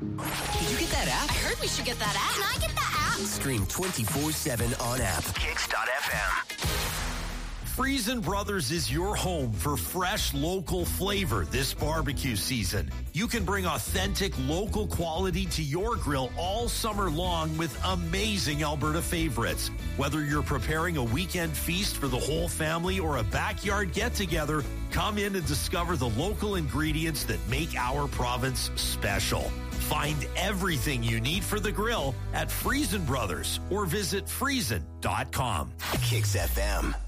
Did you get that app? I heard we should get that app. Can I get that app? Stream 24/7 on app. Kicks.fm. Freson Brothers is your home for fresh local flavor this barbecue season. You can bring authentic local quality to your grill all summer long with amazing Alberta favorites. Whether you're preparing a weekend feast for the whole family or a backyard get-together, come in and discover the local ingredients that make our province special. Find everything you need for the grill at Freson Brothers or visit freson.com. Kicks FM.